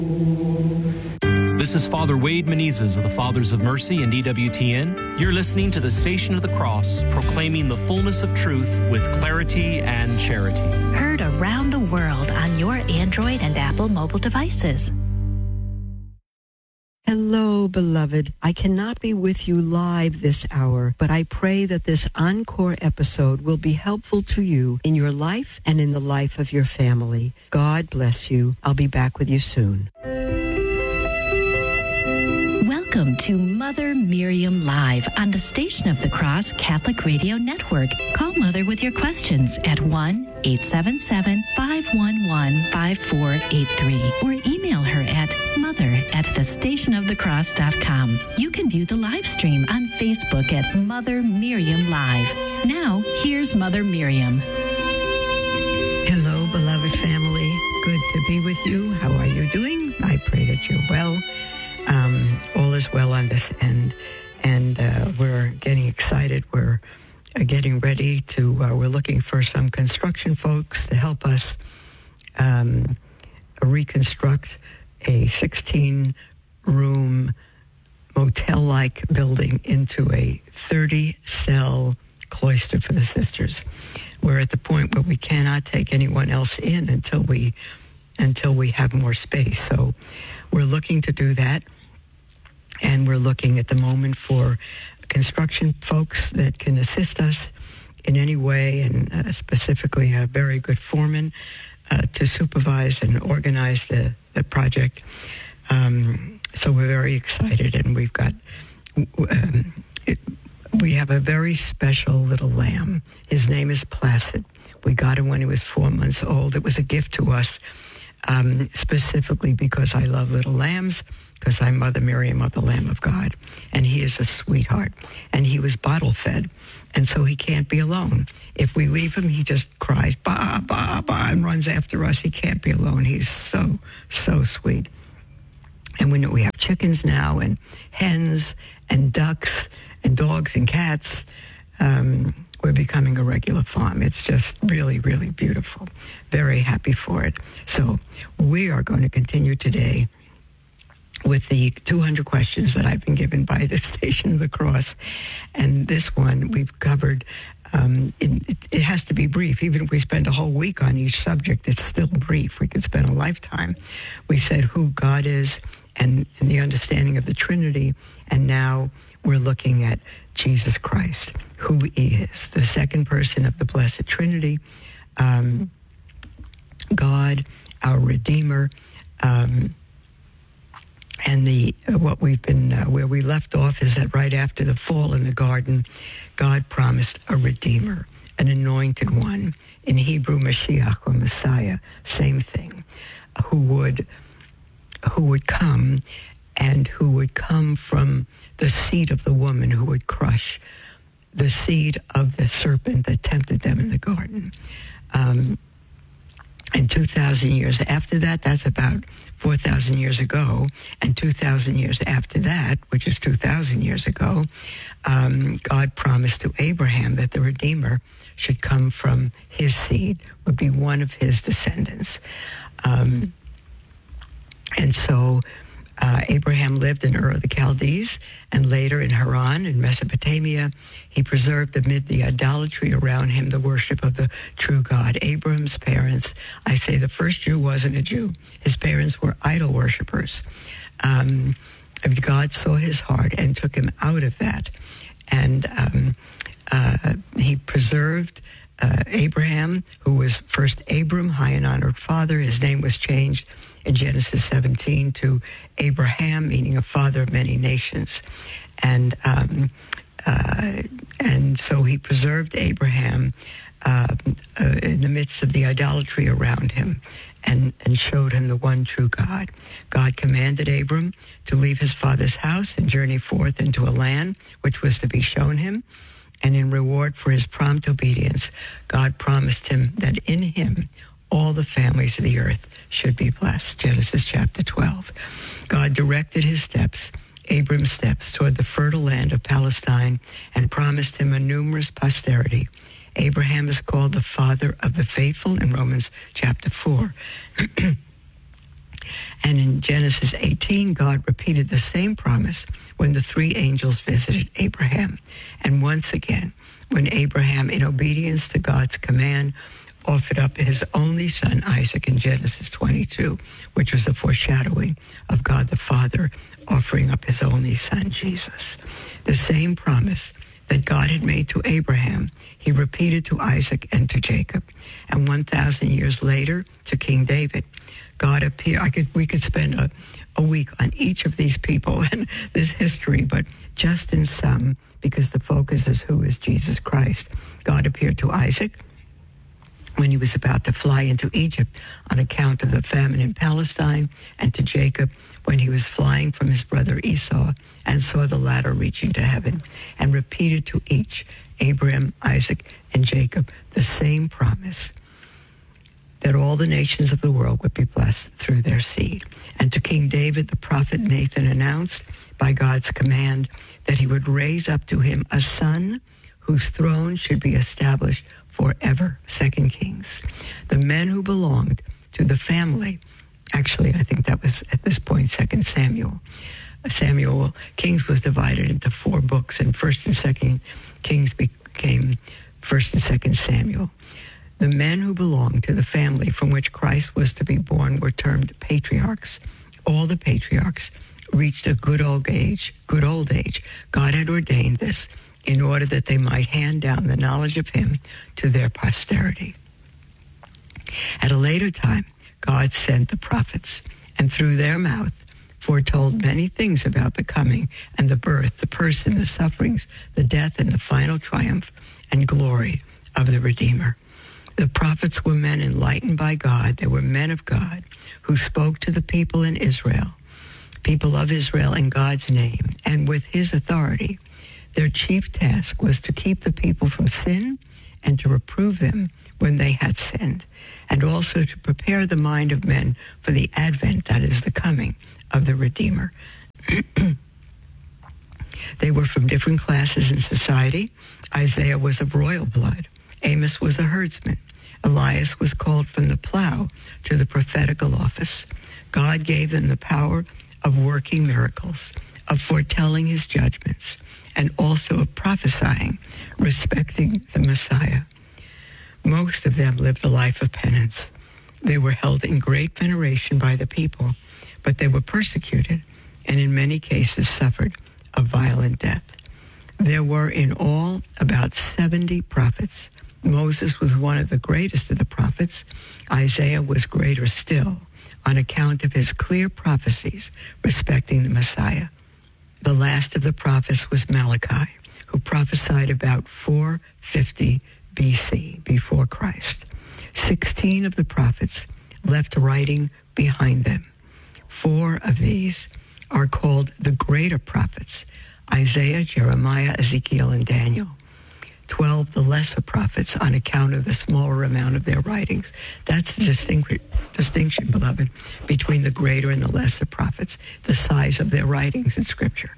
This is Father Wade Menezes of the Fathers of Mercy and EWTN. You're listening to the Station of the Cross, proclaiming the fullness of truth with clarity and charity. Heard around the world on your Android and Apple mobile devices. Hello, beloved. I cannot be with you live this hour, but I pray that this encore episode will be helpful to you in your life and in the life of your family. God bless you. I'll be back with you soon. Welcome to Mother Miriam Live on the Station of the Cross Catholic Radio Network. Call Mother with your questions at 1-877-511-5483 or email her at mother@thestationofthecross.com. You can view the live stream on Facebook at Mother Miriam Live. Now, here's Mother Miriam. Hello, beloved family. Good to be with you. How are you doing? I pray that you're well. All is well on this end, and we're getting excited. We're getting ready to, we're looking for some construction folks to help us reconstruct a 16-room motel-like building into a 30-cell cloister for the sisters. We're at the point where we cannot take anyone else in until we have more space. So we're looking to do that. And we're looking at the moment for construction folks that can assist us in any way, and specifically a very good foreman to supervise and organize the project. So we're very excited, and we've got, we have a very special little lamb. His name is Placid. We got him when he was 4 months old. It was a gift to us, specifically because I love little lambs, because I'm Mother Miriam of the Lamb of God, and he is a sweetheart. And he was bottle fed, and so he can't be alone. If we leave him, he just cries, ba, ba, ba, and runs after us. He can't be alone. He's so, so sweet. And we have chickens now, and hens, and ducks, and dogs, and cats. We're becoming a regular farm. It's just really, really beautiful. Very happy for it. So we are going to continue today with the 200 questions that I've been given by the Station of the Cross. And this one we've covered, it has to be brief. Even if we spend a whole week on each subject, it's still brief. We could spend a lifetime. We said who God is and the understanding of the Trinity, and now we're looking at Jesus Christ, who he is, the second person of the Blessed Trinity, God, our Redeemer, and what we've been, where we left off is that right after the fall in the garden, God promised a Redeemer, an anointed one, in Hebrew, Mashiach, or Messiah, same thing, who would come, and who would come from the seed of the woman, who would crush the seed of the serpent that tempted them in the garden. And 2,000 years after that, that's about 4,000 years ago, and 2,000 years after that, which is 2,000 years ago, God promised to Abraham that the Redeemer should come from his seed, would be one of his descendants. And so Abraham lived in Ur of the Chaldees, and later in Haran, in Mesopotamia. He preserved amid the idolatry around him the worship of the true God. Abraham's parents, I say the first Jew wasn't a Jew. His parents were idol worshipers. God saw his heart and took him out of that. And he preserved Abraham, who was first Abram, high and honored father. His name was changed in Genesis 17 to Abraham, meaning a father of many nations. And so he preserved Abraham in the midst of the idolatry around him, and showed him the one true God. God commanded Abram to leave his father's house and journey forth into a land which was to be shown him. And in reward for his prompt obedience, God promised him that in him all the families of the earth should be blessed. Genesis chapter 12. God directed his steps, Abram's steps, toward the fertile land of Palestine, and promised him a numerous posterity. Abraham is called the father of the faithful in Romans chapter 4. And in Genesis 18, God repeated the same promise when the three angels visited Abraham. And once again, when Abraham, in obedience to God's command, offered up his only son, Isaac, in Genesis 22, which was a foreshadowing of God the Father offering up his only son, Jesus. The same promise that God had made to Abraham, he repeated to Isaac and to Jacob. And 1,000 years later, to King David, God appeared. We could spend a week on each of these people and this history, but just in sum, because the focus is who is Jesus Christ. God appeared to Isaac when he was about to fly into Egypt on account of the famine in Palestine, and to Jacob when he was flying from his brother Esau and saw the ladder reaching to heaven, and repeated to each, Abraham, Isaac, and Jacob, the same promise that all the nations of the world would be blessed through their seed. And to King David, the prophet Nathan announced by God's command that he would raise up to him a son whose throne should be established forever. 2 Kings. The men who belonged to the family, actually, I think that was at this point 2 Samuel. Kings was divided into 4 books, and 1st and 2nd Kings became 1st and 2nd Samuel. The men who belonged to the family from which Christ was to be born were termed patriarchs. All the patriarchs reached a good old age. God had ordained this in order that they might hand down the knowledge of him to their posterity. At a later time, God sent the prophets, and through their mouth foretold many things about the coming and the birth, the person, the sufferings, the death, and the final triumph and glory of the Redeemer. The prophets were men enlightened by God. They were men of God who spoke to the people in Israel, people of Israel in God's name, and with his authority. Their chief task was to keep the people from sin and to reprove them when they had sinned, and also to prepare the mind of men for the advent, that is, the coming of the Redeemer. They were from different classes in society. Isaiah was of royal blood. Amos was a herdsman. Elias was called from the plow to the prophetical office. God gave them the power of working miracles, of foretelling his judgments, and also of prophesying respecting the Messiah. Most of them lived a life of penance. They were held in great veneration by the people, but they were persecuted and in many cases suffered a violent death. There were in all about 70 prophets. Moses was one of the greatest of the prophets. Isaiah was greater still on account of his clear prophecies respecting the Messiah. The last of the prophets was Malachi, who prophesied about 450 BC, before Christ. 16 of the prophets left writing behind them. 4 of these are called the greater prophets: Isaiah, Jeremiah, Ezekiel, and Daniel. 12 the lesser prophets on account of the smaller amount of their writings. That's the distinction, beloved, between the greater and the lesser prophets, the size of their writings in Scripture.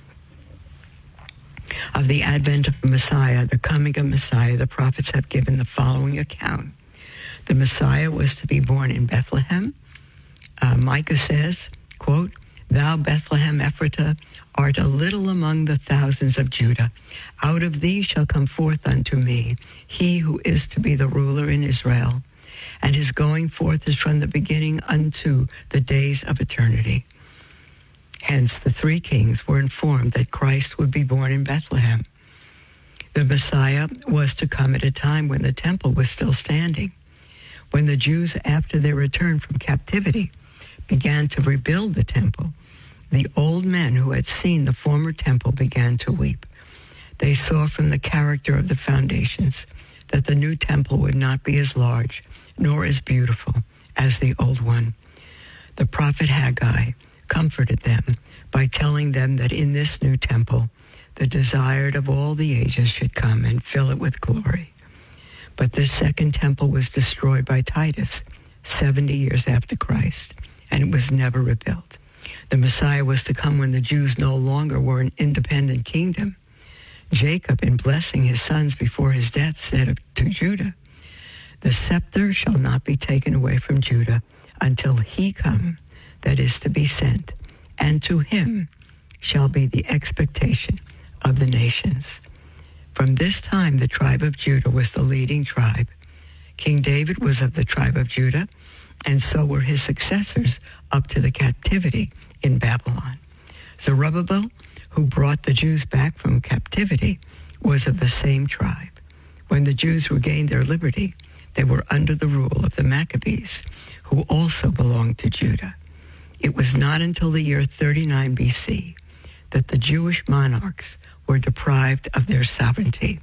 Of the advent of the Messiah, the coming of Messiah, the prophets have given the following account. The Messiah was to be born in Bethlehem. Micah says, quote, "Thou Bethlehem Ephratah art a little among the thousands of Judah. Out of thee shall come forth unto me he who is to be the ruler in Israel. And his going forth is from the beginning unto the days of eternity." Hence, the 3 kings were informed that Christ would be born in Bethlehem. The Messiah was to come at a time when the temple was still standing, when the Jews, after their return from captivity, began to rebuild the temple. The old men who had seen the former temple began to weep. They saw from the character of the foundations that the new temple would not be as large nor as beautiful as the old one. The prophet Haggai comforted them by telling them that in this new temple, the desired of all the ages should come and fill it with glory. But this second temple was destroyed by Titus 70 years after Christ, and it was never rebuilt. The Messiah was to come when the Jews no longer were an independent kingdom. Jacob, in blessing his sons before his death, said to Judah, "The scepter shall not be taken away from Judah until he come that is to be sent, and to him shall be the expectation of the nations. From this time, the tribe of Judah was the leading tribe. King David was of the tribe of Judah, and so were his successors up to the captivity in Babylon. Zerubbabel, who brought the Jews back from captivity, was of the same tribe. When the Jews regained their liberty, they were under the rule of the Maccabees, who also belonged to Judah. It was not until the year 39 BC that the Jewish monarchs were deprived of their sovereignty.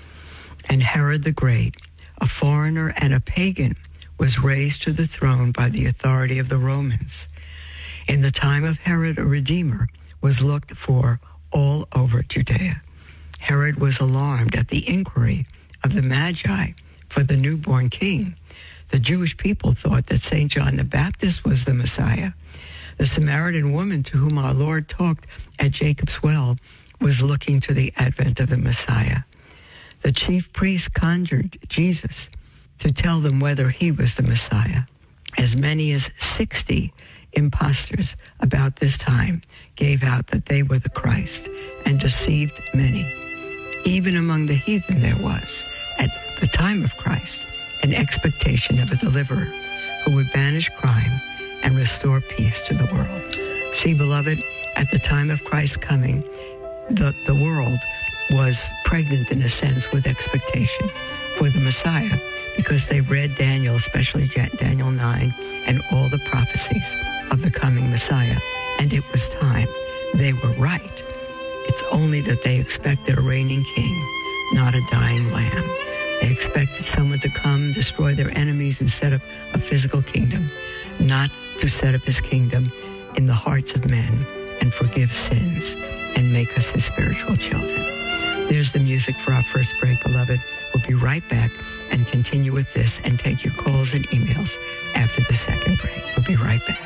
And Herod the Great, a foreigner and a pagan, was raised to the throne by the authority of the Romans. In the time of Herod, a redeemer was looked for all over Judea. Herod was alarmed at the inquiry of the Magi for the newborn king. The Jewish people thought that St. John the Baptist was the Messiah. The Samaritan woman to whom our Lord talked at Jacob's well was looking to the advent of the Messiah. The chief priests conjured Jesus to tell them whether he was the Messiah. As many as 60 impostors about this time gave out that they were the Christ and deceived many. Even among the heathen there was, at the time of Christ, an expectation of a deliverer who would banish crime and restore peace to the world. See, beloved, at the time of Christ's coming, the world was pregnant in a sense with expectation for the Messiah because they read Daniel, especially Daniel 9, and all the prophecies of the coming Messiah. And it was time. They were right. It's only that they expected a reigning king, not a dying lamb. They expected someone to come, destroy their enemies and set up a physical kingdom, not to set up his kingdom in the hearts of men and forgive sins and make us his spiritual children. There's the music for our first break, beloved. We'll be right back and continue with this and take your calls and emails after the second break. We'll be right back.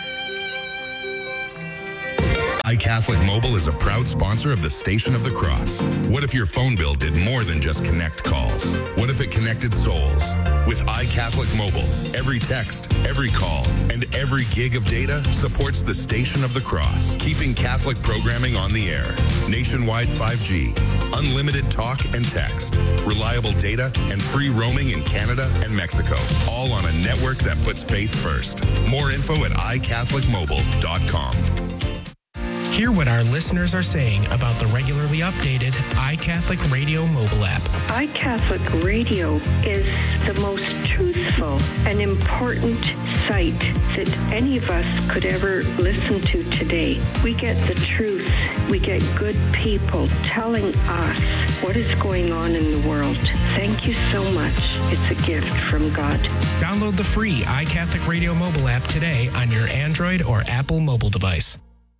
iCatholic Mobile is a proud sponsor of the Station of the Cross. What if your phone bill did more than just connect calls? What if it connected souls? With iCatholic Mobile, every text, every call, and every gig of data supports the Station of the Cross, keeping Catholic programming on the air. Nationwide 5G, unlimited talk and text, reliable data, and free roaming in Canada and Mexico, all on a network that puts faith first. More info at iCatholicMobile.com. Hear what our listeners are saying about the regularly updated iCatholic Radio mobile app. iCatholic Radio is the most truthful and important site that any of us could ever listen to today. We get the truth. We get good people telling us what is going on in the world. Thank you so much. It's a gift from God. Download the free iCatholic Radio mobile app today on your Android or Apple mobile device.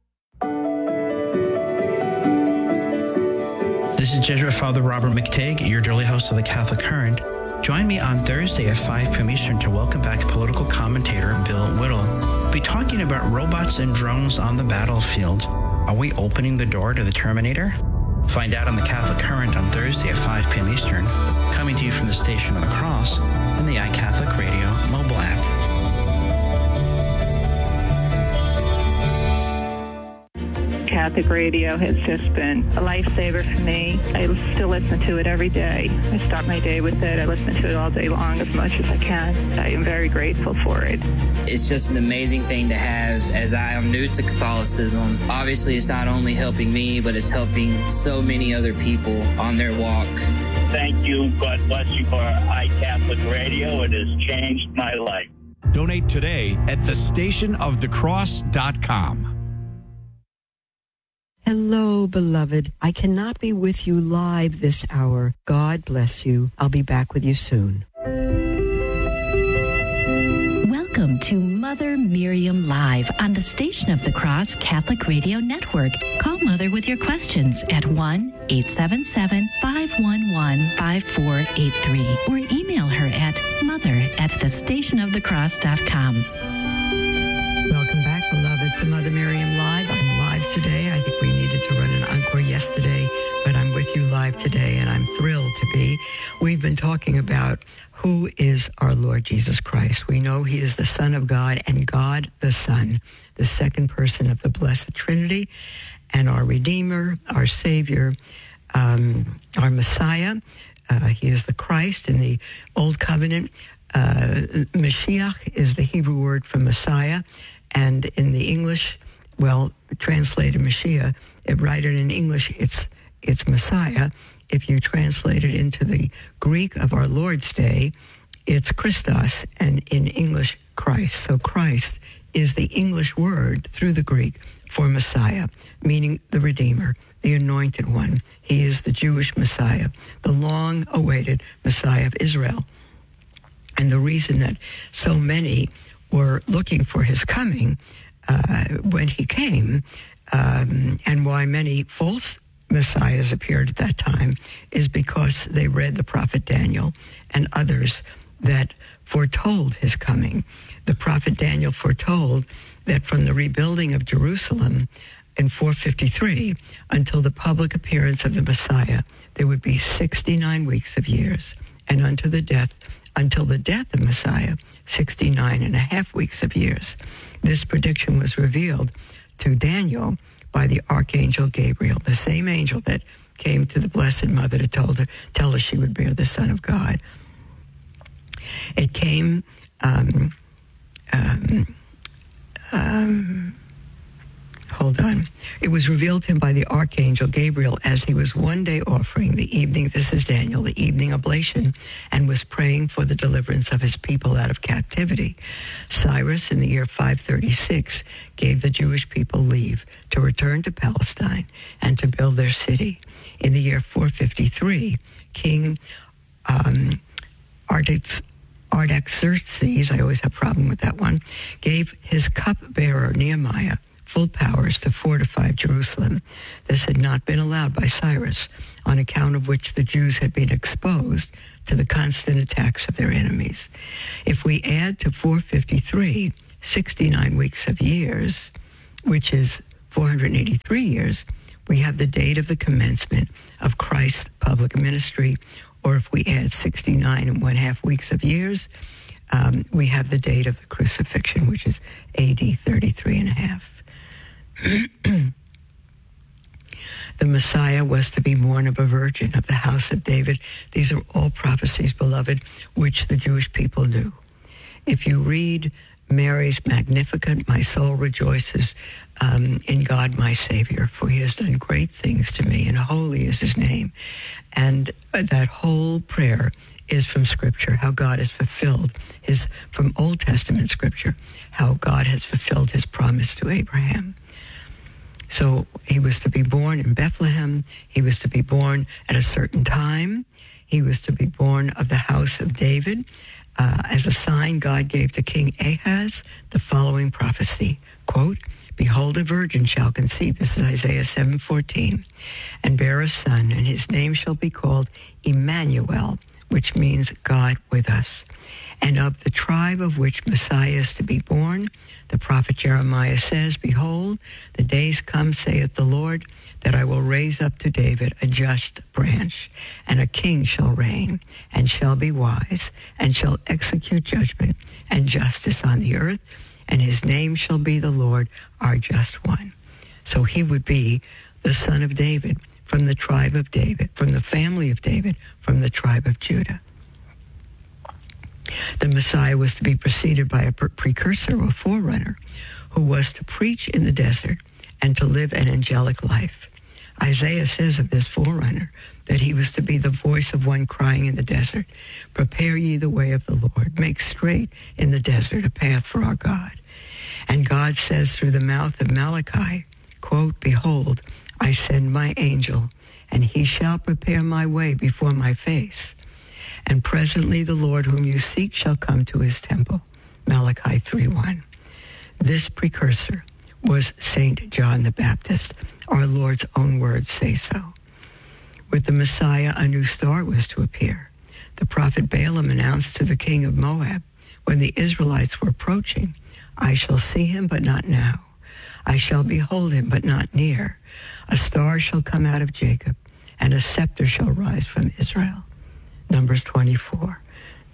This is Jesuit Father Robert McTague, your daily host of the Catholic Current. Join me on Thursday at 5 p.m. Eastern to welcome back political commentator Bill Whittle. We'll be talking about robots and drones on the battlefield. Are we opening the door to the Terminator? Find out on the Catholic Current on Thursday at 5 p.m. Eastern, coming to you from the Station of the Cross and the iCatholic Radio mobile app. Catholic Radio has just been a lifesaver for me. I still listen to it every day. I start my day with it. I listen to it all day long as much as I can. I am very grateful for it. It's just an amazing thing to have as I am new to Catholicism. Obviously, it's not only helping me, but it's helping so many other people on their walk. Thank you. God bless you for iCatholic Radio. It has changed my life. Donate today at thestationofthecross.com. Hello, beloved. I cannot be with you live this hour. God bless you. I'll be back with you soon. Welcome to Mother Miriam Live on the Station of the Cross Catholic Radio Network. Call Mother with your questions at 1-877-511-5483 or email her at mother@thestationofthecross.com. Welcome back, beloved, to Mother Miriam Live. I'm live today. I think we needed to run an encore yesterday, but I'm with you live today, and I'm thrilled to be. We've been talking about Who is our Lord Jesus Christ? We know he is the Son of God and God the Son, the second person of the Blessed Trinity, and our Redeemer, our Savior, our Messiah. He is the Christ in the Old Covenant. Mashiach is the Hebrew word for Messiah, and in the English, translated Mashiach, write it in English, it's Messiah. If you translate it into the Greek of our Lord's Day, it's Christos, and in English, Christ. So Christ is the English word through the Greek for Messiah, meaning the Redeemer, the Anointed One. He is the Jewish Messiah, the long-awaited Messiah of Israel. And the reason that so many were looking for his coming when he came, and why many false messiahs appeared at that time, is because they read the prophet Daniel and others that foretold his coming. The prophet Daniel foretold that from the rebuilding of Jerusalem in 453 until the public appearance of the Messiah, there would be 69 weeks of years, and until the death of Messiah, 69 and a half weeks of years. This prediction was revealed to Daniel by the Archangel Gabriel, the same angel that came to the Blessed Mother to tell her she would bear the Son of God. It came, It was revealed to him by the Archangel Gabriel as he was one day offering the evening, this is Daniel, the evening oblation, and was praying for the deliverance of his people out of captivity. Cyrus, in the year 536, gave the Jewish people leave to return to Palestine and to build their city. In the year 453, King Artaxerxes, I always have a problem with that one, gave his cupbearer Nehemiah full powers to fortify Jerusalem. This had not been allowed by Cyrus, on account of which the Jews had been exposed to the constant attacks of their enemies. If we add to 453, 69 weeks of years, which is 483 years, we have the date of the commencement of Christ's public ministry. Or if we add 69 and 1/2 weeks of years, we have the date of the crucifixion, which is AD 33 and a half. The Messiah was to be born of a virgin of the house of David. These are all prophecies, beloved, which the Jewish people knew. If you read Mary's Magnificat, my soul rejoices in God my Savior, for he has done great things to me, and holy is his name. And that whole prayer is from Scripture, how God has fulfilled from Old Testament Scripture, how God has fulfilled his promise to Abraham. So he was to be born in Bethlehem. He was to be born at a certain time. He was to be born of the house of David. As a sign, God gave to King Ahaz the following prophecy, quote, "Behold, a virgin shall conceive," this is Isaiah 7:14, "and bear a son, and his name shall be called Emmanuel," which means God with us. And of the tribe of which Messiah is to be born, the prophet Jeremiah says, "Behold, the days come, saith the Lord, that I will raise up to David a just branch, and a king shall reign, and shall be wise, and shall execute judgment and justice on the earth, and his name shall be the Lord, our just one." So he would be the son of David, from the tribe of David, from the family of David, from the tribe of Judah. The Messiah was to be preceded by a precursor or forerunner who was to preach in the desert and to live an angelic life. Isaiah says of this forerunner that he was to be the voice of one crying in the desert, "Prepare ye the way of the Lord, make straight in the desert a path for our God." And God says through the mouth of Malachi, quote, "Behold, I send my angel, and he shall prepare my way before my face. And presently the Lord whom you seek shall come to his temple." Malachi 3:1. This precursor was St. John the Baptist. Our Lord's own words say so. With the Messiah, a new star was to appear. The prophet Balaam announced to the king of Moab, when the Israelites were approaching, "I shall see him, but not now. I shall behold him, but not near. A star shall come out of Jacob, and a scepter shall rise from Israel." Numbers 24.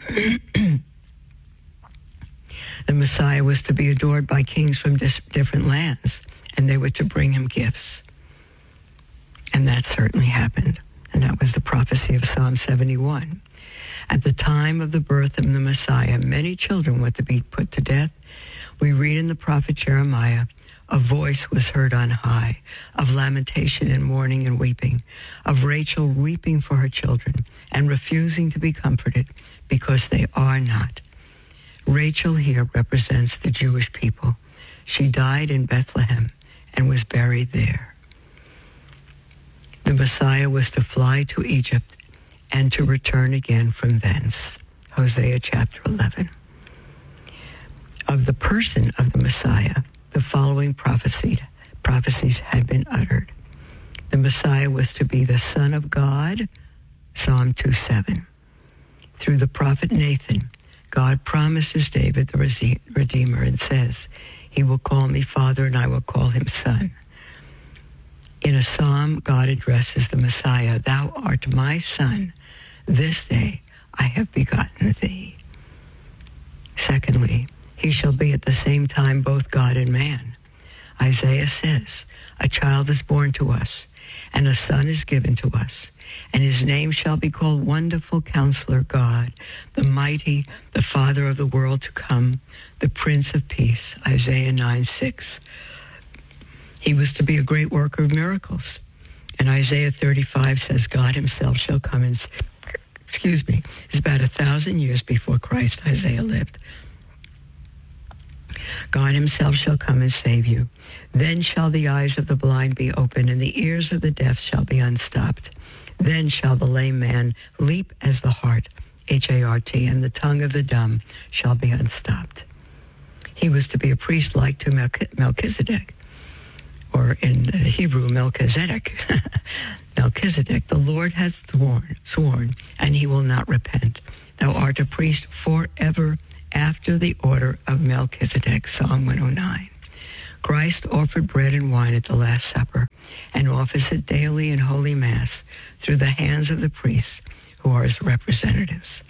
The Messiah was to be adored by kings from different lands, and they were to bring him gifts. And that certainly happened. And that was the prophecy of Psalm 71. At the time of the birth of the Messiah, many children were to be put to death. We read in the prophet Jeremiah, a voice was heard on high, of lamentation and mourning and weeping, of Rachel weeping for her children and refusing to be comforted because they are not. Rachel here represents the Jewish people. She died in Bethlehem and was buried there. The Messiah was to fly to Egypt and to return again from thence. Hosea chapter 11. Of the person of the Messiah, the following prophecies had been uttered. The Messiah was to be the Son of God, Psalm 2:7. Through the prophet Nathan, God promises David the Redeemer and says, he will call me Father and I will call him Son. In a psalm, God addresses the Messiah, thou art my Son. This day I have begotten thee. Secondly, he shall be at the same time both God and man. Isaiah says, a child is born to us, and a son is given to us, and his name shall be called Wonderful Counselor, God, the Mighty, the Father of the world to come, the Prince of Peace, Isaiah 9:6. He was to be a great worker of miracles. And Isaiah 35 says, God himself shall come and, it's about 1,000 years before Christ, Isaiah lived. God himself shall come and save you. Then shall the eyes of the blind be opened, and the ears of the deaf shall be unstopped. Then shall the lame man leap as the hart, H-A-R-T, and the tongue of the dumb shall be unstopped. He was to be a priest like to Melchizedek, or in Hebrew, Melchizedek. Melchizedek, the Lord has sworn, and he will not repent. Thou art a priest forever after the order of Melchizedek, Psalm 109. Christ offered bread and wine at the Last Supper and offers it daily in Holy Mass through the hands of the priests who are his representatives.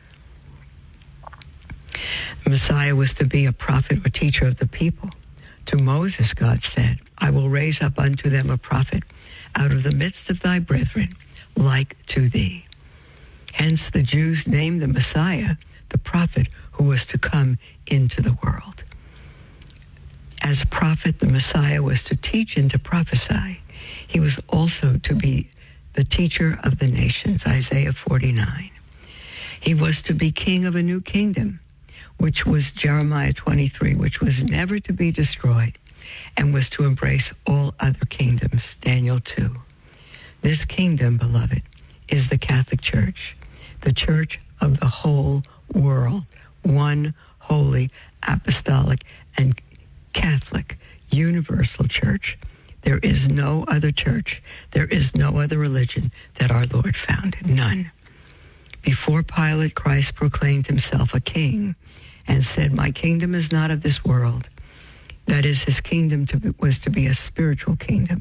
The Messiah was to be a prophet or teacher of the people. To Moses, God said, I will raise up unto them a prophet out of the midst of thy brethren, like to thee. Hence the Jews named the Messiah the prophet who was to come into the world. As a prophet, the Messiah was to teach and to prophesy. He was also to be the teacher of the nations, Isaiah 49. He was to be king of a new kingdom, which was Jeremiah 23, which was never to be destroyed and was to embrace all other kingdoms, Daniel 2. This kingdom, beloved, is the Catholic Church, the church of the whole world, one holy, apostolic, and Catholic, universal church. There is no other church, there is no other religion that our Lord founded, none. Before Pilate, Christ proclaimed himself a king and said, my kingdom is not of this world. That is, his kingdom was to be a spiritual kingdom.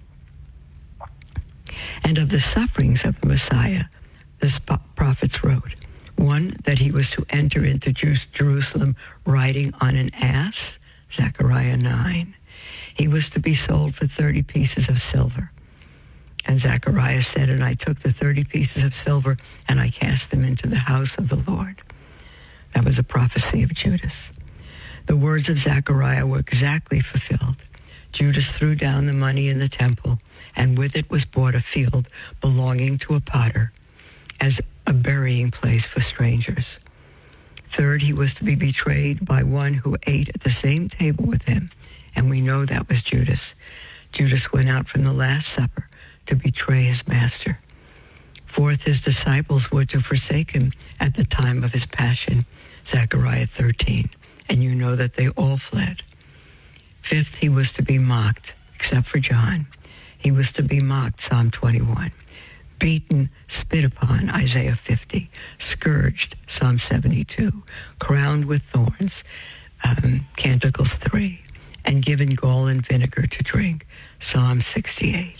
And of the sufferings of the Messiah, the prophets wrote, one, that he was to enter into Jerusalem riding on an ass, Zechariah 9. He was to be sold for 30 pieces of silver. And Zechariah said, and I took the 30 pieces of silver and I cast them into the house of the Lord. That was a prophecy of Judas. The words of Zechariah were exactly fulfilled. Judas threw down the money in the temple, and with it was bought a field belonging to a potter as a burying place for strangers. Third, he was to be betrayed by one who ate at the same table with him, and we know that was Judas. Judas went out from the Last Supper to betray his master. Fourth, his disciples were to forsake him at the time of his passion, Zechariah 13, and you know that they all fled. Fifth, he was to be mocked, except for John. He was to be mocked, Psalm 21. Beaten, spit upon, Isaiah 50. Scourged, Psalm 72. Crowned with thorns, Canticles 3. And given gall and vinegar to drink, Psalm 68.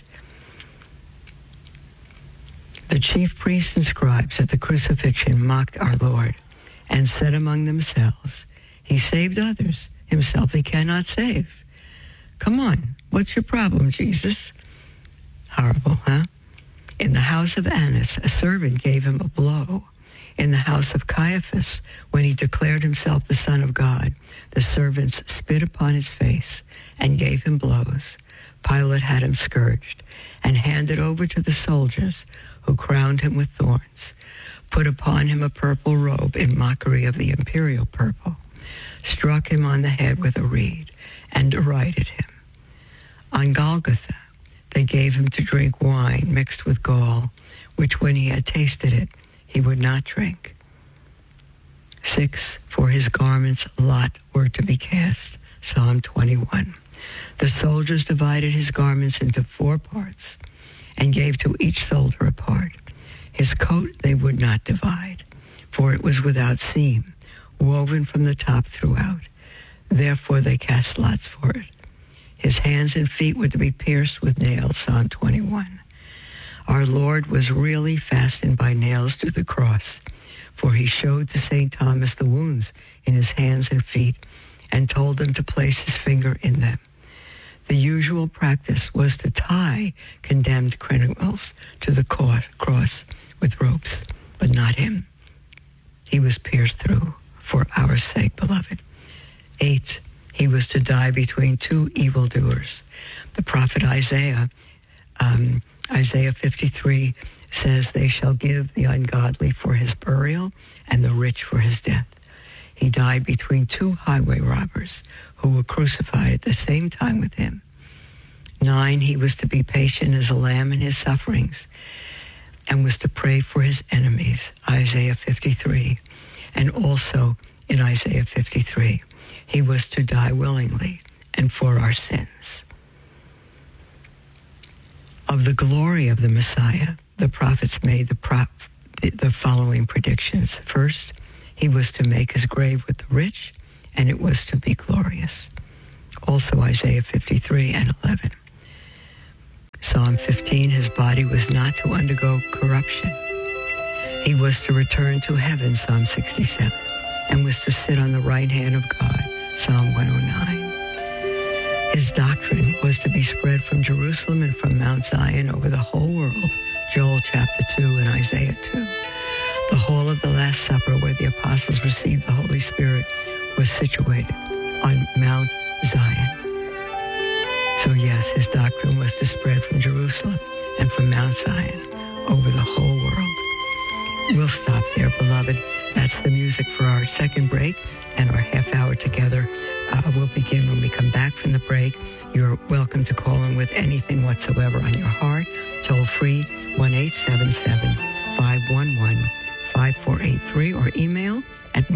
The chief priests and scribes at the crucifixion mocked our Lord and said among themselves, he saved others, himself he cannot save. Come on, what's your problem, Jesus? Horrible, huh? In the house of Annas, a servant gave him a blow. In the house of Caiaphas, when he declared himself the Son of God, the servants spit upon his face and gave him blows. Pilate had him scourged and handed over to the soldiers, who crowned him with thorns, put upon him a purple robe in mockery of the imperial purple, struck him on the head with a reed, and derided him. On Golgotha, they gave him to drink wine mixed with gall, which when he had tasted it, he would not drink. 6, for his garments lot were to be cast. Psalm 21. The soldiers divided his garments into 4 parts and gave to each soldier a part. His coat they would not divide, for it was without seam, woven from the top throughout. Therefore they cast lots for it. His hands and feet were to be pierced with nails. Psalm 21. Our Lord was really fastened by nails to the cross, for he showed to St. Thomas the wounds in his hands and feet and told them to place his finger in them. The usual practice was to tie condemned criminals to the cross with ropes, but not him. He was pierced through for our sake, beloved. 8, he was to die between 2 evildoers. The prophet Isaiah 53 says, they shall give the ungodly for his burial and the rich for his death. He died between 2 highway robbers who were crucified at the same time with him. 9, he was to be patient as a lamb in his sufferings and was to pray for his enemies, Isaiah 53. And also in Isaiah 53, he was to die willingly and for our sins. Of the glory of the Messiah, the prophets made the following predictions. First, he was to make his grave with the rich, and it was to be glorious. Also Isaiah 53 and 11. Psalm 15, his body was not to undergo corruption. He was to return to heaven, Psalm 67, and was to sit on the right hand of God, Psalm 109. His doctrine was to be spread from Jerusalem and from Mount Zion over the whole world, Joel chapter 2 and Isaiah 2. The hall of the Last Supper, where the apostles received the Holy Spirit, was situated on Mount Zion. So yes, his doctrine was to spread from Jerusalem and from Mount Zion over the whole world. We'll stop there, beloved. That's the music for our second break and our half hour together. We'll begin when we come back from the break. You're welcome to call in with anything whatsoever on your heart. Toll free 1-877-511-5483 or email at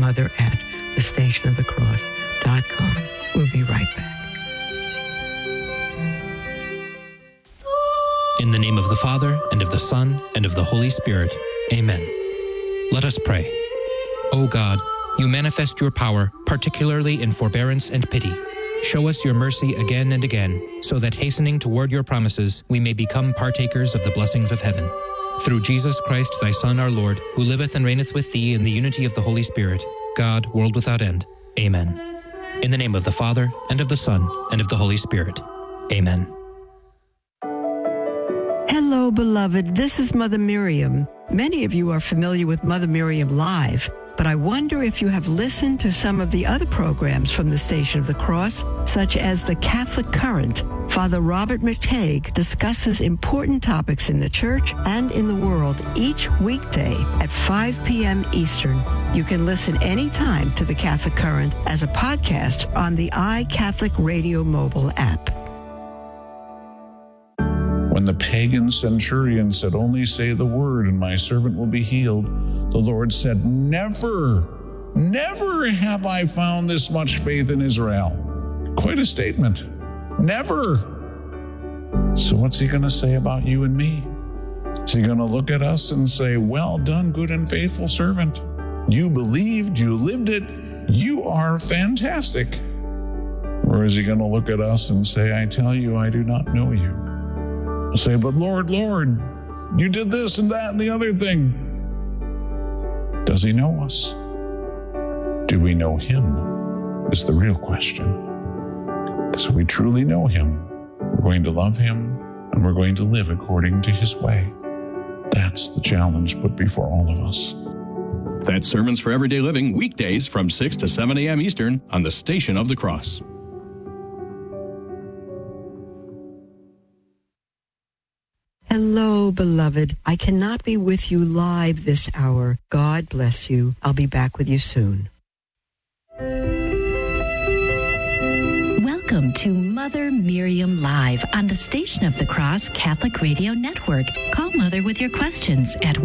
mother@thestationofthecross.com. We'll be right back. In the name of the Father, and of the Son, and of the Holy Spirit. Amen. Let us pray. O God, you manifest your power, particularly in forbearance and pity. Show us your mercy again and again, so that hastening toward your promises, we may become partakers of the blessings of heaven. Through Jesus Christ, thy Son, our Lord, who liveth and reigneth with thee in the unity of the Holy Spirit, God, world without end. Amen. In the name of the Father, and of the Son, and of the Holy Spirit. Amen. Hello, beloved. This is Mother Miriam. Many of you are familiar with Mother Miriam Live, but I wonder if you have listened to some of the other programs from the Station of the Cross, such as The Catholic Current. Father Robert McTague discusses important topics in the church and in the world each weekday at 5 p.m. Eastern. You can listen anytime to The Catholic Current as a podcast on the iCatholic Radio mobile app. When the pagan centurion said, "Only say the word and my servant will be healed," the Lord said, never have I found this much faith in Israel. Quite a statement. Never. So what's he going to say about you and me? Is he going to look at us and say, "Well done, good and faithful servant. You believed, you lived it, you are fantastic"? Or is he going to look at us and say, "I tell you, I do not know you"? We'll say, "But Lord, you did this and that and the other thing." Does he know us? Do we know him is the real question. Because if we truly know him, we're going to love him and we're going to live according to his way. That's the challenge put before all of us. That's Sermons for Everyday Living, weekdays from 6 to 7 a.m. Eastern on the Station of the Cross. Hello, beloved. I cannot be with you live this hour. God bless you. I'll be back with you soon. Welcome to Mother Miriam Live on the Station of the Cross Catholic Radio Network. Call Mother with your questions at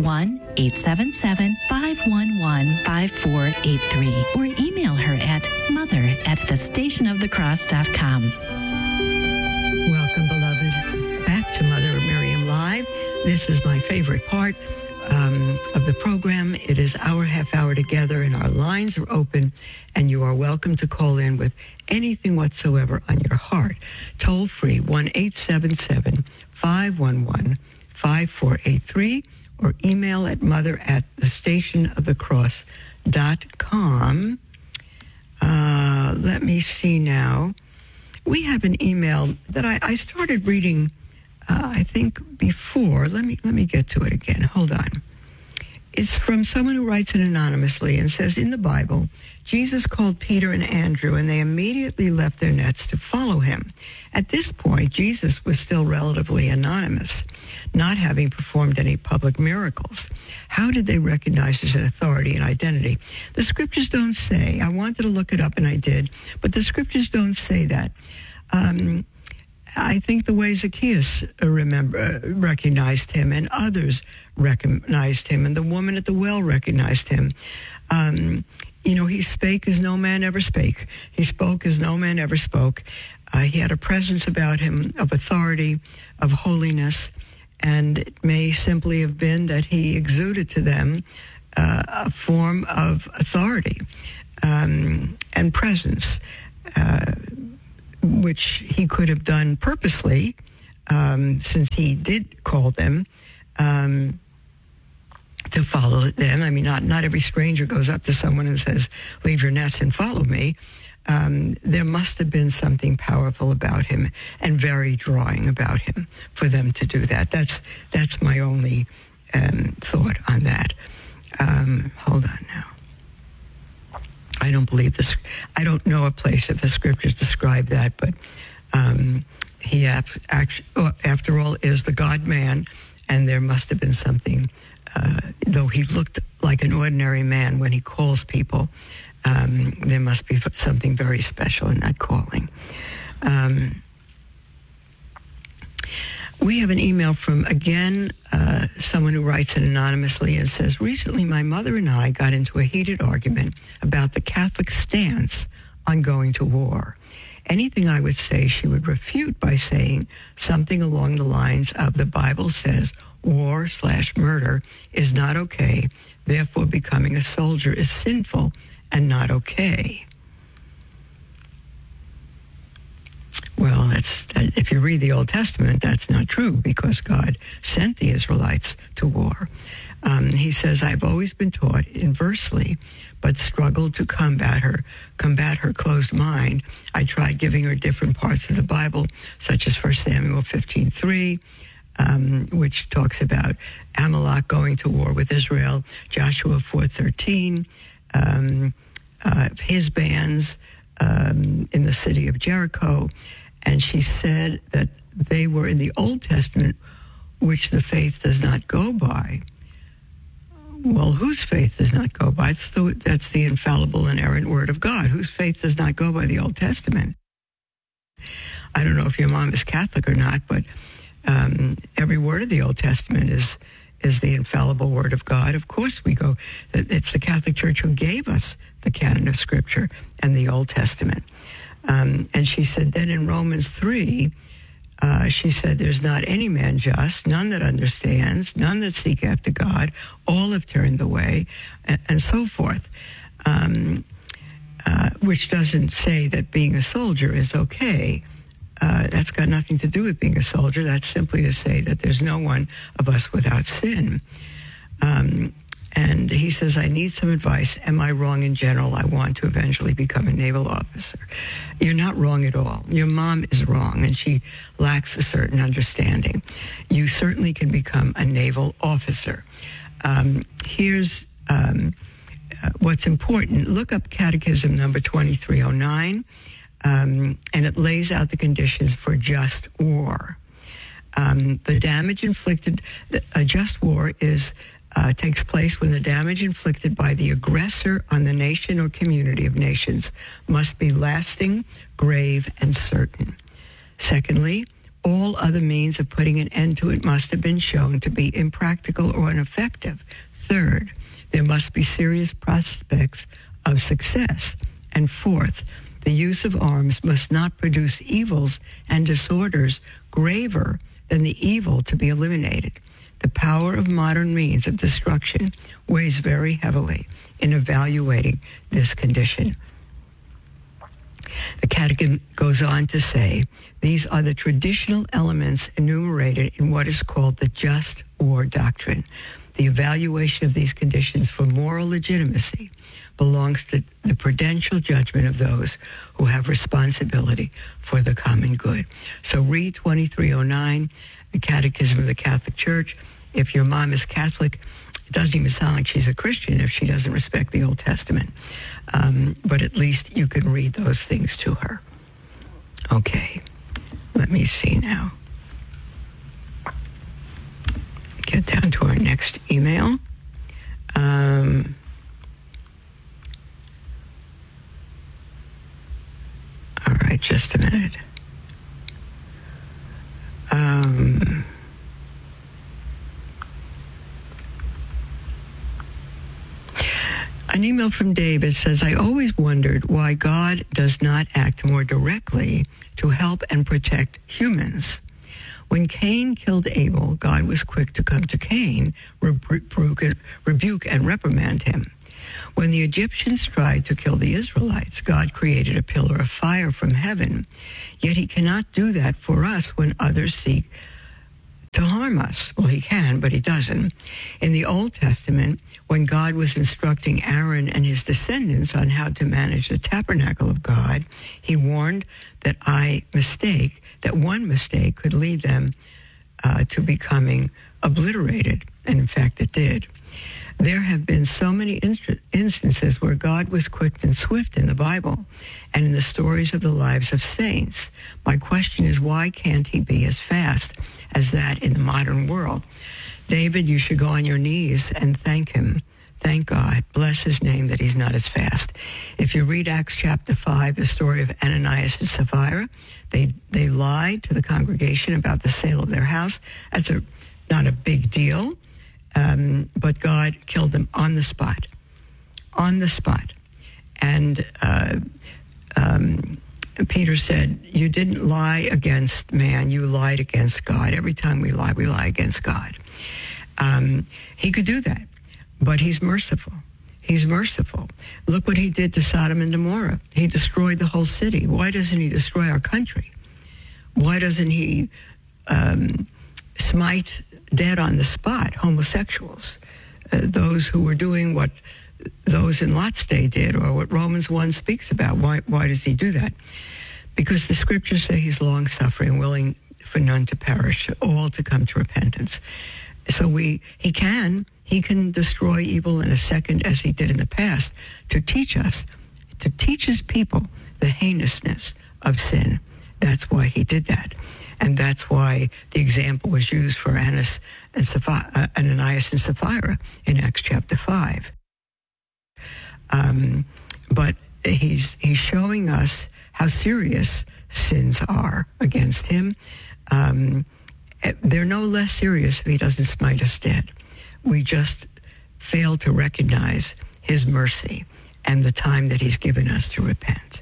1-877-511-5483 or email her at mother@thestationofthecross.com. Welcome, beloved, back to Mother Miriam Live. This is my favorite part of the program. It is our half hour together, and our lines are open, and you are welcome to call in with anything whatsoever on your heart. Toll free, 1-877-511-5483, or email at mother@thestationofthecross.com. Let me see now. We have an email that I started reading, I think, before. Let me get to it again. Hold on. It's from someone who writes it anonymously and says, in the Bible, Jesus called Peter and Andrew, and they immediately left their nets to follow him. At this point, Jesus was still relatively anonymous, not having performed any public miracles. How did they recognize his authority and identity? The scriptures don't say. I wanted to look it up, and I did, but the scriptures don't say that. I think the way Zacchaeus recognized him, and others recognized him, and the woman at the well recognized him. He spake as no man ever spake. He spoke as no man ever spoke. He had a presence about him of authority, of holiness, and it may simply have been that he exuded to them a form of authority and presence, which he could have done purposely, since he did call them to follow them. I mean, not every stranger goes up to someone and says, leave your nets and follow me. There must have been something powerful about him and very drawing about him for them to do that. That's my only thought on that. Hold on now. I don't believe this. I don't know a place that the scriptures describe that, but he, after all, is the God-man, and there must have been something, though he looked like an ordinary man when he calls people, there must be something very special in that calling. We have an email from, again, someone who writes it anonymously and says, recently my mother and I got into a heated argument about the Catholic stance on going to war. Anything I would say, she would refute by saying something along the lines of the Bible says war/murder is not okay, therefore becoming a soldier is sinful and not okay. Well, if you read the Old Testament, that's not true, because God sent the Israelites to war. He says, I've always been taught inversely, but struggled to combat her closed mind. I tried giving her different parts of the Bible, such as 1 Samuel 15:3, which talks about Amalek going to war with Israel, Joshua 4:13, his bands in the city of Jericho. And she said that they were in the Old Testament, which the faith does not go by. Well, whose faith does not go by? That's the infallible, inerrant Word of God. Whose faith does not go by the Old Testament? I don't know if your mom is Catholic or not, but every word of the Old Testament is the infallible Word of God. Of course we go. It's the Catholic Church who gave us the canon of Scripture and the Old Testament. And she said then in Romans 3, she said, there's not any man just, none that understands, none that seek after God, all have turned away, and so forth, which doesn't say that being a soldier is okay. That's got nothing to do with being a soldier. That's simply to say that there's no one of us without sin. And And he says, I need some advice. Am I wrong in general? I want to eventually become a naval officer. You're not wrong at all. Your mom is wrong, and she lacks a certain understanding. You certainly can become a naval officer. Here's what's important. Look up Catechism number 2309, and it lays out the conditions for just war. The damage inflicted, a just war takes place when the damage inflicted by the aggressor on the nation or community of nations must be lasting, grave, and certain. Secondly, all other means of putting an end to it must have been shown to be impractical or ineffective. Third, there must be serious prospects of success. And fourth, the use of arms must not produce evils and disorders graver than the evil to be eliminated. The power of modern means of destruction weighs very heavily in evaluating this condition. The Catechism goes on to say, these are the traditional elements enumerated in what is called the just war doctrine. The evaluation of these conditions for moral legitimacy belongs to the prudential judgment of those who have responsibility for the common good. So read 2309, the Catechism of the Catholic Church. If your mom is Catholic, it doesn't even sound like she's a Christian if she doesn't respect the Old Testament. But at least you can read those things to her. Okay, let me see now. Get down to our next email. All right, just a minute. An email from David says, I always wondered why God does not act more directly to help and protect humans. When Cain killed Abel, God was quick to come to Cain, rebuke and reprimand him. When the Egyptians tried to kill the Israelites, God created a pillar of fire from heaven. Yet he cannot do that for us when others seek to harm us. Well, he can, but he doesn't. In the Old Testament, when God was instructing Aaron and his descendants on how to manage the tabernacle of God, he warned that one mistake could lead them to becoming obliterated. And in fact, it did. There have been so many instances where God was quick and swift in the Bible and in the stories of the lives of saints. My question is, why can't he be as fast as that in the modern world? David, you should go on your knees and thank him. Thank God. Bless his name that he's not as fast. If you read Acts chapter 5, the story of Ananias and Sapphira, they lied to the congregation about the sale of their house. That's not a big deal. But God killed them on the spot. And Peter said, you didn't lie against man, you lied against God. Every time we lie against God. He could do that, but he's merciful. He's merciful. Look what he did to Sodom and Gomorrah. He destroyed the whole city. Why doesn't he destroy our country? Why doesn't he smite dead on the spot homosexuals, those who were doing what those in Lot's day did, or what Romans 1 speaks about? Why does he do that? Because the scriptures say he's long-suffering, willing for none to perish, all to come to repentance. So he can destroy evil in a second, as he did in the past, to teach his people the heinousness of sin. That's why he did that. And that's why the example was used for Ananias and Sapphira in Acts chapter 5. But he's showing us how serious sins are against him. They're no less serious if he doesn't smite us dead. We just fail to recognize his mercy and the time that he's given us to repent.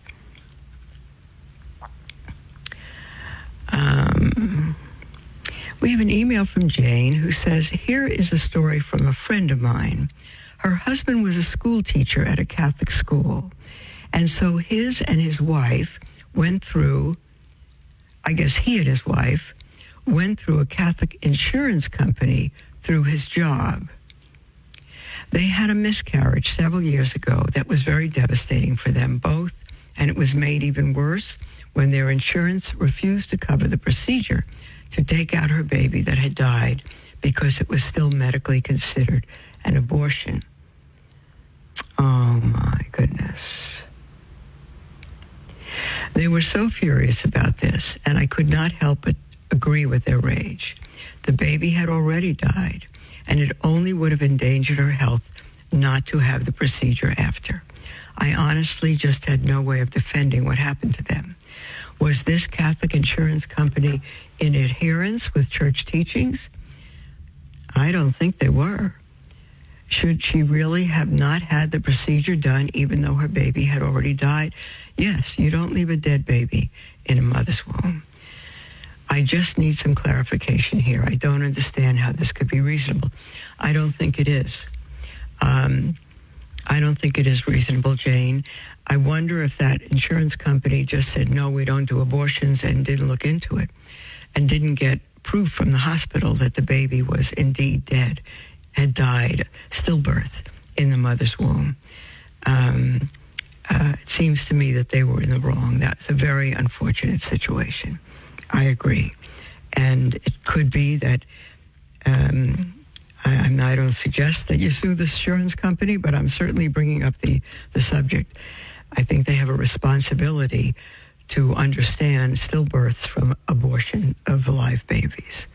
We have an email from Jane who says, here is a story from a friend of mine. Her husband was a school teacher at a Catholic school. And so his and his wife went through, I guess he and his wife went through a Catholic insurance company through his job. They had a miscarriage several years ago that was very devastating for them both, and it was made even worse when their insurance refused to cover the procedure to take out her baby that had died because it was still medically considered an abortion. Oh, my goodness. They were so furious about this, and I could not help but agree with their rage. The baby had already died, and it only would have endangered her health not to have the procedure after. I honestly just had no way of defending what happened to them. Was this Catholic insurance company in adherence with church teachings? I don't think they were. Should she really have not had the procedure done even though her baby had already died? Yes, you don't leave a dead baby in a mother's womb. I just need some clarification here. I don't understand how this could be reasonable. I don't think it is. I don't think it is reasonable, Jane. I wonder if that insurance company just said, no, we don't do abortions, and didn't look into it, and didn't get proof from the hospital that the baby was indeed dead, had died, stillbirth, in the mother's womb. It seems to me that they were in the wrong. That's a very unfortunate situation. I agree. And it could be that, I don't suggest that you sue the insurance company, but I'm certainly bringing up the subject. I think they have a responsibility to understand stillbirths from abortion of live babies.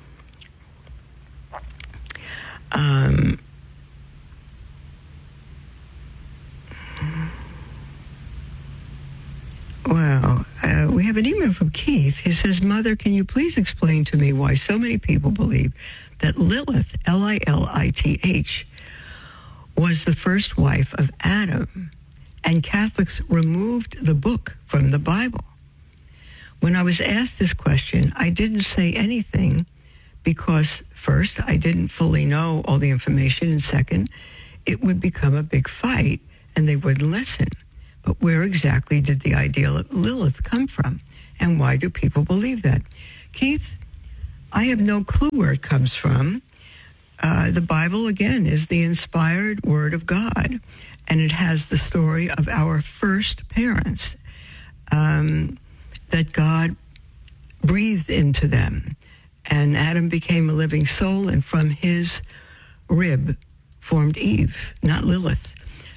We have an email from Keith. He says, Mother, can you please explain to me why so many people believe that Lilith, Lilith, was the first wife of Adam, and Catholics removed the book from the Bible? When I was asked this question, I didn't say anything because, first, I didn't fully know all the information, and second, it would become a big fight and they wouldn't listen. But where exactly did the idea of Lilith come from? And why do people believe that? Keith, I have no clue where it comes from. The Bible, again, is the inspired Word of God, and it has the story of our first parents, that God breathed into them, and Adam became a living soul, and from his rib formed Eve, not Lilith.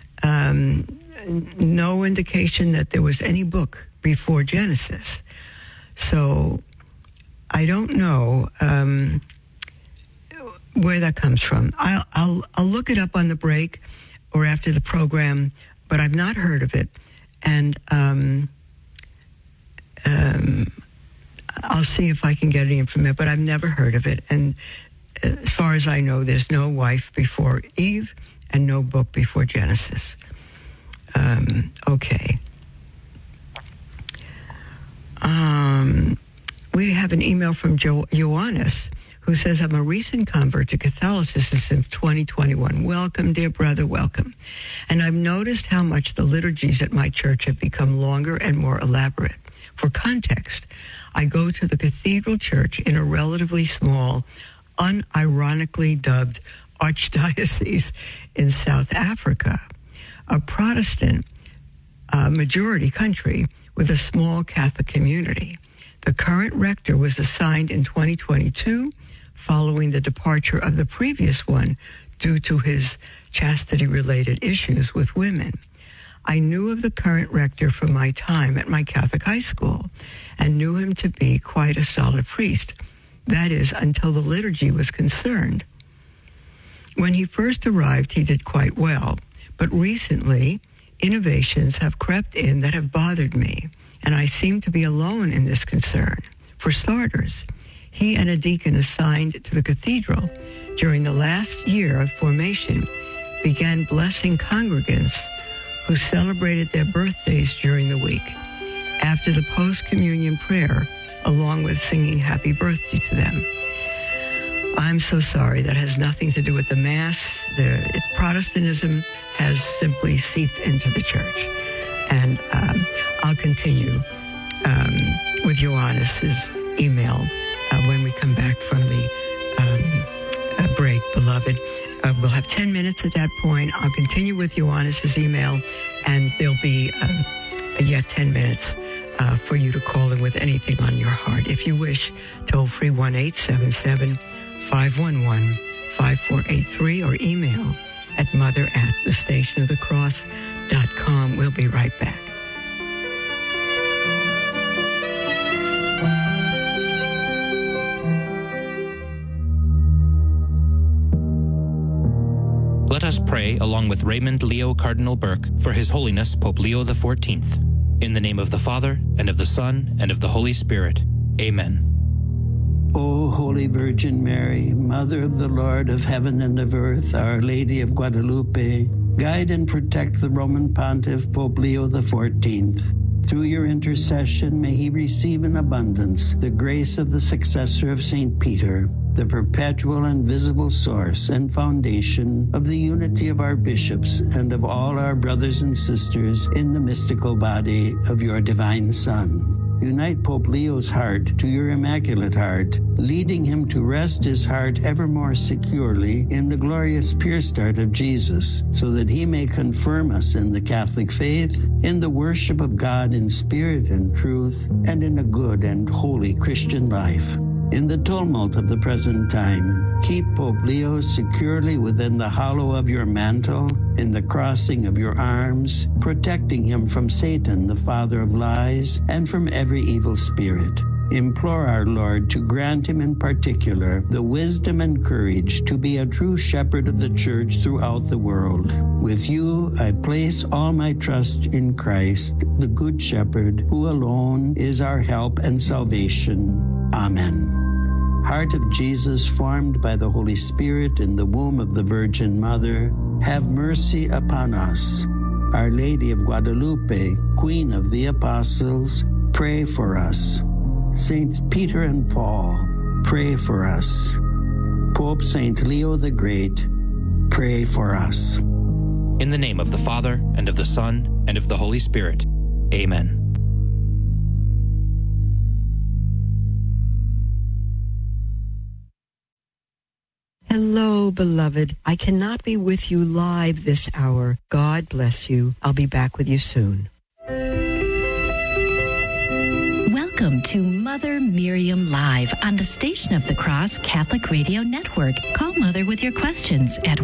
No indication that there was any book before Genesis. So I don't know where that comes from. I'll look it up on the break or after the program, but I've not heard of it. And I'll see if I can get any information, but I've never heard of it. And as far as I know, there's no wife before Eve and no book before Genesis. Okay. We have an email from Ioannis, who says, I'm a recent convert to Catholicism since 2021. Welcome, dear brother, welcome. And I've noticed how much the liturgies at my church have become longer and more elaborate. For context, I go to the cathedral church in a relatively small, unironically dubbed archdiocese in South Africa, a Protestant majority country with a small Catholic community. The current rector was assigned in 2022 following the departure of the previous one due to his chastity-related issues with women. I knew of the current rector from my time at my Catholic high school and knew him to be quite a solid priest. That is, until the liturgy was concerned. When he first arrived, he did quite well, but recently, innovations have crept in that have bothered me, and I seem to be alone in this concern. For starters, he and a deacon assigned to the cathedral during the last year of formation began blessing congregants who celebrated their birthdays during the week, after the post-communion prayer, along with singing happy birthday to them. I'm so sorry. That has nothing to do with the Mass. Protestantism has simply seeped into the church. And I'll continue with Ioannis' email when we come back from the break, beloved. We'll have 10 minutes at that point. I'll continue with Ioannis' email, and there'll be yet 10 minutes for you to call in with anything on your heart. If you wish, toll free 1-877-511-5483 or email at mother@thestationofthecross.com. We'll be right back. Let us pray along with Raymond Leo Cardinal Burke for His Holiness Pope Leo XIV. In the name of the Father, and of the Son, and of the Holy Spirit. Amen. O Holy Virgin Mary, Mother of the Lord of heaven and of earth, Our Lady of Guadalupe, guide and protect the Roman Pontiff Pope Leo XIV. Through your intercession, may he receive in abundance the grace of the successor of St. Peter, the perpetual and visible source and foundation of the unity of our bishops and of all our brothers and sisters in the mystical body of your divine Son. Unite Pope Leo's heart to your Immaculate Heart, leading him to rest his heart ever more securely in the glorious pure start of Jesus, so that he may confirm us in the Catholic faith, in the worship of God in spirit and truth, and in a good and holy Christian life. In the tumult of the present time, keep Pope Leo securely within the hollow of your mantle, in the crossing of your arms, protecting him from Satan, the father of lies, and from every evil spirit. Implore our Lord to grant him in particular the wisdom and courage to be a true shepherd of the Church throughout the world. With you, I place all my trust in Christ, the Good Shepherd, who alone is our help and salvation. Amen. Heart of Jesus, formed by the Holy Spirit in the womb of the Virgin Mother, have mercy upon us. Our Lady of Guadalupe, Queen of the Apostles, pray for us. Saints Peter and Paul, pray for us. Pope St. Leo the Great, pray for us. In the name of the Father, and of the Son, and of the Holy Spirit. Amen. Hello, beloved. I cannot be with you live this hour. God bless you. I'll be back with you soon. Welcome to Mother Miriam Live on the Station of the Cross Catholic Radio Network. Call Mother with your questions at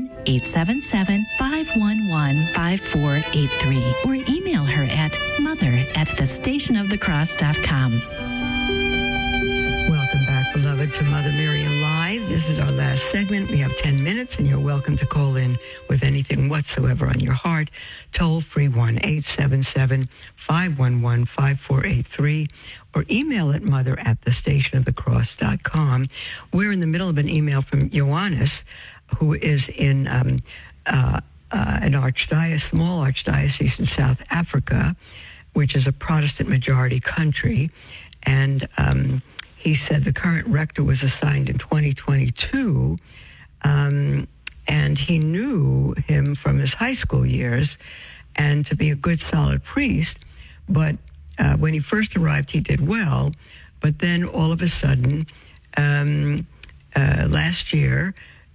1-877-511-5483 or email her at mother@thestationofthecross.com. Welcome back, beloved, to Mother Miriam Live. This is our last segment. We have 10 minutes, and you're welcome to call in with anything whatsoever on your heart. Toll free 1-877-511-5483 or email at mother@thestationofthecross.com. We're in the middle of an email from Ioannis, who is in an small archdiocese in South Africa, which is a Protestant majority country. And he said the current rector was assigned in 2022, and he knew him from his high school years and to be a good, solid priest. But when he first arrived, he did well. But then all of a sudden, last year,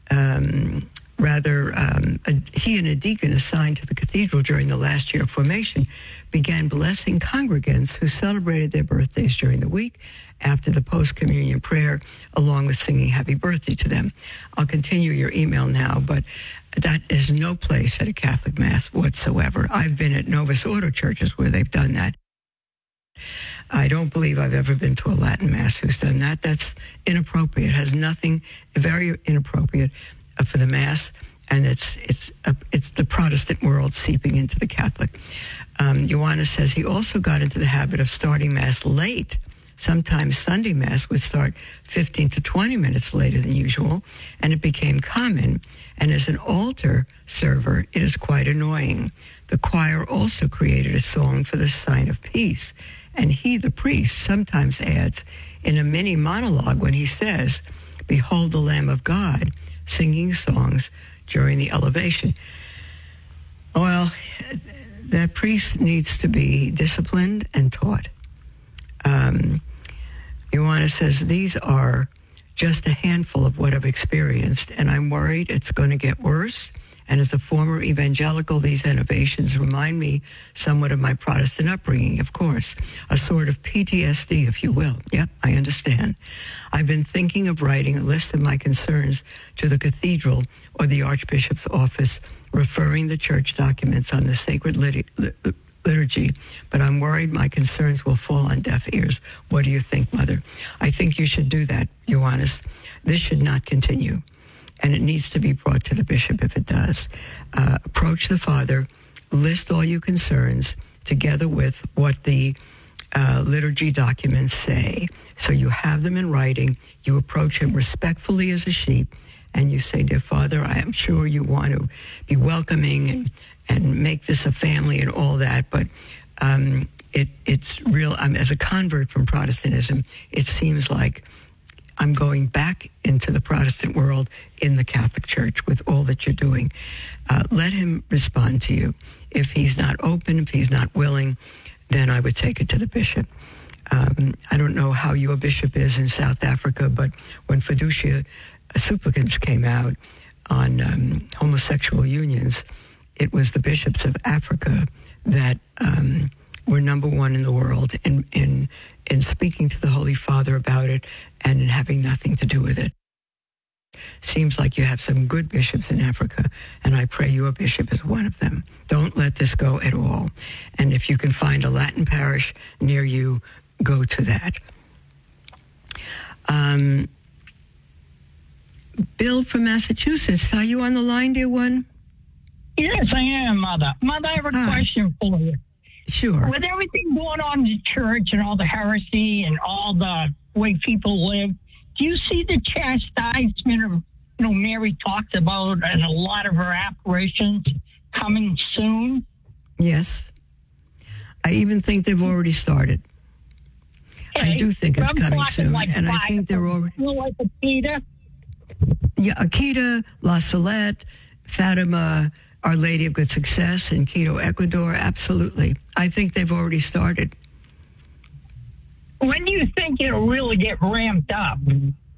he and a deacon assigned to the cathedral during the last year of formation began blessing congregants who celebrated their birthdays during the week after the post-communion prayer, along with singing happy birthday to them. I'll continue your email now, but that is no place at a Catholic Mass whatsoever. I've been at Novus Ordo churches where they've done that. I don't believe I've ever been to a Latin Mass who's done that. That's inappropriate. It has nothing, very inappropriate for the Mass, and it's the Protestant world seeping into the Catholic. Ioannis says he also got into the habit of starting Mass late. Sometimes Sunday Mass would start 15 to 20 minutes later than usual, and it became common. And as an altar server, it is quite annoying. The choir also created a song for the sign of peace, and he, the priest, sometimes adds in a mini monologue when he says, "Behold the Lamb of God," singing songs during the elevation. Well, that priest needs to be disciplined and taught. Ioannis says these are just a handful of what I've experienced, and I'm worried it's going to get worse. And as a former evangelical, these innovations remind me somewhat of my Protestant upbringing, of course, a sort of PTSD, if you will. Yep, I understand. I've been thinking of writing a list of my concerns to the cathedral or the Archbishop's office, referring the church documents on the sacred liturgy, but I'm worried my concerns will fall on deaf ears. What do you think, Mother? I think you should do that, Ioannis. This should not continue, and it needs to be brought to the bishop if it does. Approach the father, list all your concerns together with what the liturgy documents say. So you have them in writing. You approach him respectfully as a sheep, and you say, dear Father, I am sure you want to be welcoming and make this a family and all that, but it's real. As a convert from Protestantism, it seems like I'm going back into the Protestant world in the Catholic Church with all that you're doing. Let him respond to you. If he's not open, if he's not willing, then I would take it to the bishop. I don't know how your bishop is in South Africa, but when Fiducia Supplicans came out on homosexual unions, it was the bishops of Africa that were number one in the world in speaking to the Holy Father about it and in having nothing to do with it. Seems like you have some good bishops in Africa, and I pray your bishop is one of them. Don't let this go at all. And if you can find a Latin parish near you, go to that. Bill from Massachusetts, are you on the line, dear one? Yes, I am, Mother. Mother, I have a question for you. Sure. With everything going on in the church and all the heresy and all the way people live, do you see the chastisement of, Mary talked about and a lot of her apparitions coming soon? Yes. I even think they've already started. Okay. I do think it's coming soon. Like and I think they're already... Like Akita? Yeah, Akita, La Salette, Fatima, Our Lady of Good Success in Quito, Ecuador, absolutely. I think they've already started. When do you think it'll really get ramped up?